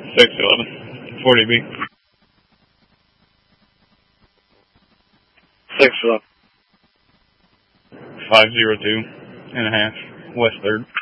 611, 40B. 611. 502 and a half, West 3rd.